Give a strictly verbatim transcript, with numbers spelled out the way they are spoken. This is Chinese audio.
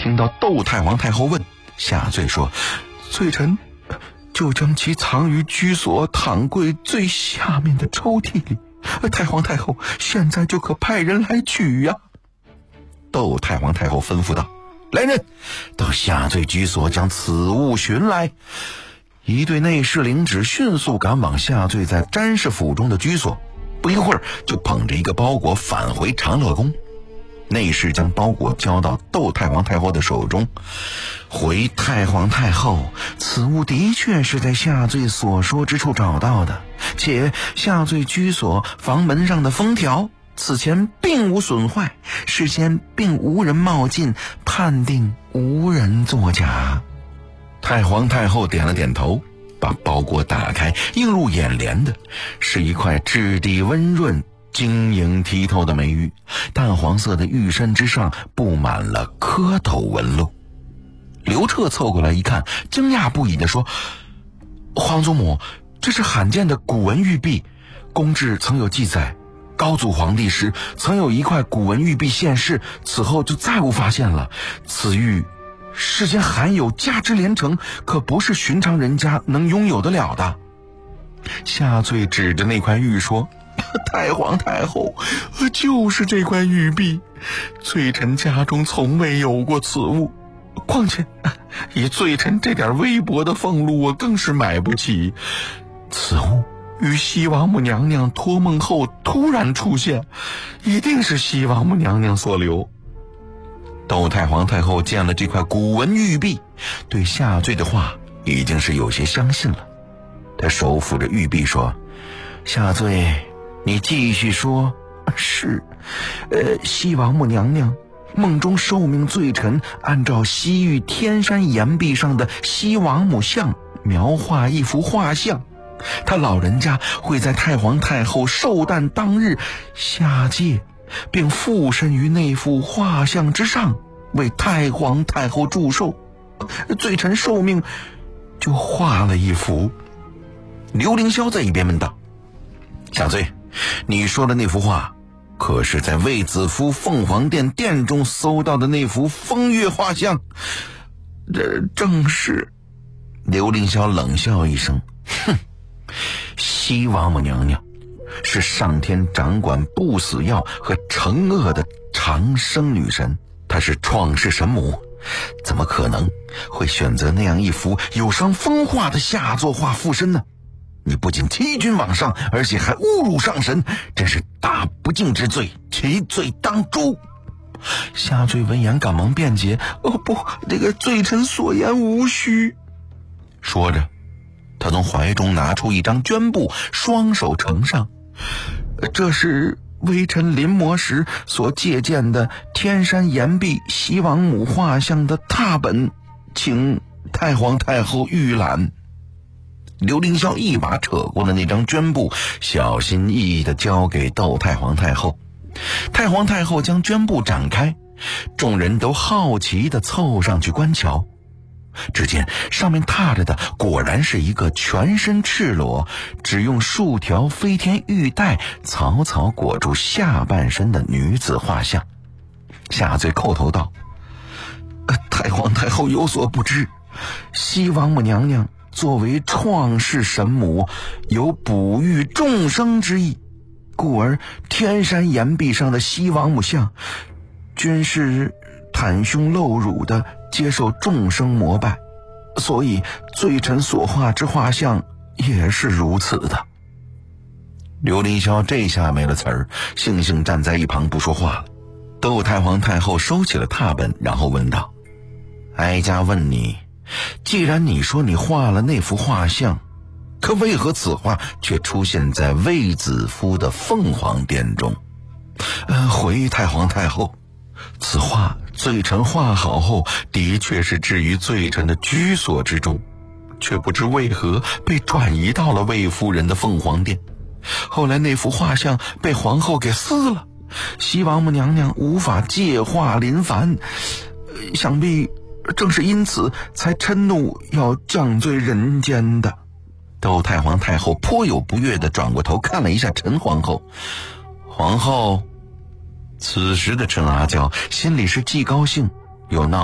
听到窦太皇太后问，下罪说：罪臣就将其藏于居所躺柜最下面的抽屉里，太皇太后现在就可派人来取呀。窦太皇太后吩咐道：来人，到下罪居所将此物寻来。一队内侍领旨迅速赶往下罪在詹氏府中的居所，不一会儿就捧着一个包裹返回长乐宫。内侍将包裹交到窦太皇太后的手中，回太皇太后，此物的确是在下罪所说之处找到的，且下罪居所房门上的封条此前并无损坏，事先并无人冒进，判定无人作假。太皇太后点了点头，把包裹打开，映入眼帘的是一块质地温润晶莹剔透的美玉，淡黄色的玉身之上布满了蝌蚪纹路。刘彻凑过来一看，惊讶不已地说：皇祖母，这是罕见的古文玉璧，公志曾有记载，高祖皇帝时曾有一块古文玉璧现世，此后就再无发现了。此玉世间罕有，价值连城，可不是寻常人家能拥有得了的。下罪指着那块玉说：太皇太后，就是这块玉璧，罪臣家中从未有过此物，况且以罪臣这点微薄的俸禄，我更是买不起。此物与西王母娘娘托梦后突然出现，一定是西王母娘娘所留。窦太皇太后见了这块古文玉璧，对下罪的话已经是有些相信了。她手抚着玉璧说：下罪，你继续说。是，呃，西王母娘娘梦中受命罪臣按照西域天山岩壁上的西王母像描画一幅画像，他老人家会在太皇太后寿诞当日下界，并附身于那幅画像之上，为太皇太后祝寿。罪臣受命就画了一幅。刘凌霄在一边问道：下罪，你说的那幅画可是在卫子夫凤凰殿殿中搜到的那幅风月画像？这正是。刘凌霄冷笑一声：哼，西王母娘娘是上天掌管不死药和惩恶的长生女神，她是创世神母，怎么可能会选择那样一幅有伤风化的下作画附身呢？你不仅欺君罔上，而且还侮辱上神，真是大不敬之罪，其罪当诛。下罪闻言赶忙辩解：哦不，这个罪臣所言无虚。说着，他从怀中拿出一张绢布，双手呈上，这是微臣临摹时所借鉴的天山岩壁西王母画像的拓本，请太皇太后预览。刘凌霄一把扯过了那张绢布，小心翼翼地交给窦太皇太后。太皇太后将绢布展开，众人都好奇地凑上去观瞧。只见上面踏着的果然是一个全身赤裸，只用数条飞天玉带草草裹住下半身的女子画像。下罪叩头道：太皇太后有所不知，西王母娘娘作为创世神母，有哺育众生之意，故而天山岩壁上的西王母像均是袒胸露乳的接受众生膜拜，所以罪臣所画之画像也是如此的。刘凌霄这下没了词儿，悻悻站在一旁不说话了。窦太皇太后收起了拓本，然后问道：哀家问你，既然你说你画了那幅画像，可为何此画却出现在卫子夫的凤凰殿中？呃，回太皇太后，此画罪臣画好后，的确是置于罪臣的居所之中，却不知为何被转移到了卫夫人的凤凰殿。后来那幅画像被皇后给撕了，西王母娘娘无法借画临凡，想必正是因此才嗔怒要降罪人间的。窦太皇太后颇有不悦地转过头看了一下陈皇后。皇后，此时的陈阿娇心里是既高兴又闹